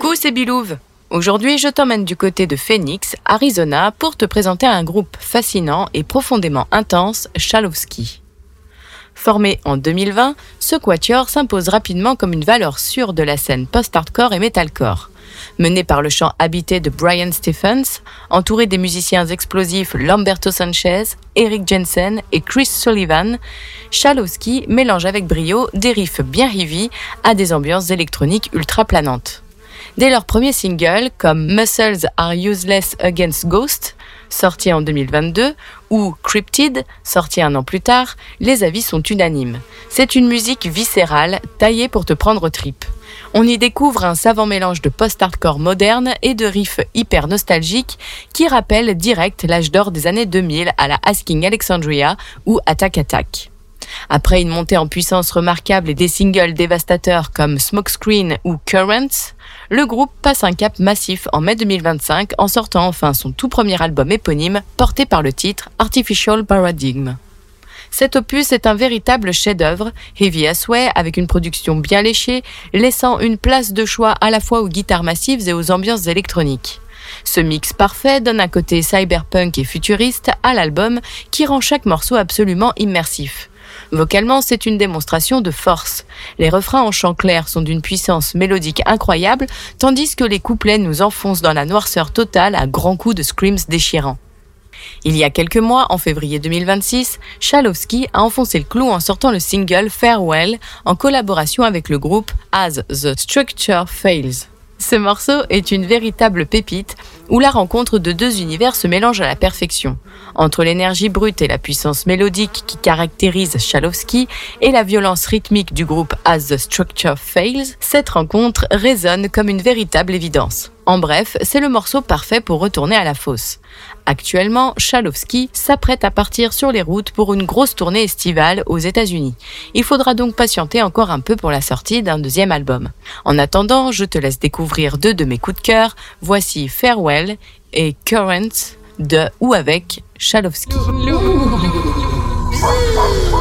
Coucou, c'est Bilouve. Aujourd'hui, je t'emmène du côté de Phoenix, Arizona, pour te présenter un groupe fascinant et profondément intense, Chalowski. Formé en 2020, ce quatuor s'impose rapidement comme une valeur sûre de la scène post-hardcore et metalcore. Mené par le chant habité de Brian Stephens, entouré des musiciens explosifs Lamberto Sanchez, Eric Jensen et Chris Sullivan, Chalowski mélange avec brio des riffs bien heavy à des ambiances électroniques ultra planantes. Dès leur premier single, comme Muscles Are Useless Against Ghosts, sorti en 2022, ou Cryptid, sorti un an plus tard, les avis sont unanimes. C'est une musique viscérale, taillée pour te prendre aux tripes. On y découvre un savant mélange de post-hardcore moderne et de riffs hyper nostalgiques qui rappellent direct l'âge d'or des années 2000 à la Asking Alexandria ou Attack Attack. Après une montée en puissance remarquable et des singles dévastateurs comme Smokescreen ou Currents, le groupe passe un cap massif en mai 2025 en sortant enfin son tout premier album éponyme porté par le titre Artificial Paradigm. Cet opus est un véritable chef-d'œuvre, heavy as way avec une production bien léchée, laissant une place de choix à la fois aux guitares massives et aux ambiances électroniques. Ce mix parfait donne un côté cyberpunk et futuriste à l'album qui rend chaque morceau absolument immersif. Vocalement, c'est une démonstration de force. Les refrains en chant clair sont d'une puissance mélodique incroyable, tandis que les couplets nous enfoncent dans la noirceur totale à grands coups de screams déchirants. Il y a quelques mois, en février 2026, Chalowski a enfoncé le clou en sortant le single Farewell en collaboration avec le groupe As the Structure Fails. Ce morceau est une véritable pépite où la rencontre de deux univers se mélange à la perfection. Entre l'énergie brute et la puissance mélodique qui caractérise Chalowski et la violence rythmique du groupe As the Structure Fails, cette rencontre résonne comme une véritable évidence. En bref, c'est le morceau parfait pour retourner à la fosse. Actuellement, Chalowski s'apprête à partir sur les routes pour une grosse tournée estivale aux États-Unis. Il faudra donc patienter encore un peu pour la sortie d'un deuxième album. En attendant, je te laisse découvrir deux de mes coups de cœur. Voici Farewell et Currents de ou avec Chalowski.